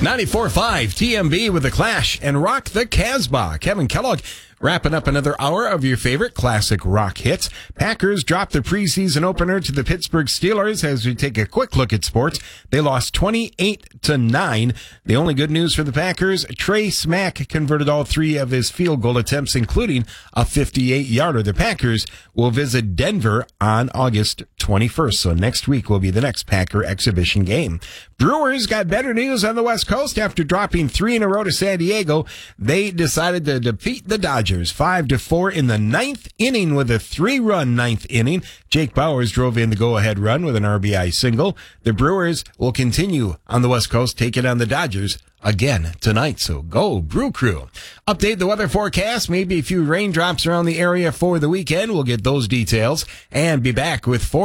94.5 TMB with The Clash and Rock the Casbah. Kevin Kellogg wrapping up another hour of your favorite classic rock hits. Packers dropped the preseason opener to the Pittsburgh Steelers. As we take a quick look at sports, they lost 28-9. The only good news for the Packers, Trey Smack converted all three of his field goal attempts, including a 58-yarder. The Packers will visit Denver on August 21st. So next week will be the next Packer exhibition game. Brewers got better news on the West Coast after dropping 3 in a row to San Diego. They decided to defeat the Dodgers 5-4 in the ninth inning with a 3-run ninth inning. Jake Bauers drove in the go-ahead run with an RBI single. The Brewers will continue on the West Coast, taking on the Dodgers again tonight. So go Brew Crew. Update the weather forecast. Maybe a few raindrops around the area for the weekend. We'll get those details and be back with